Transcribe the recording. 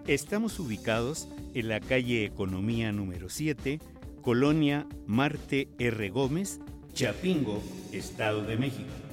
Estamos ubicados en la calle Economía número 7, Colonia Marte R. Gómez, Chapingo, Estado de México.